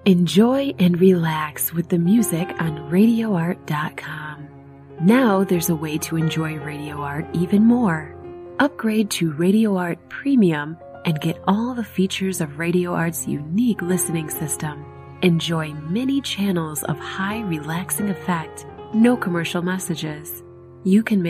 Enjoy and relax with the music on RadioArt.com. Now there's a way to enjoy Radio Art even more. Upgrade to Radio Art Premium and get all the features of Radio Art's unique listening system. Enjoy many channels of high relaxing effect, no commercial messages. You can make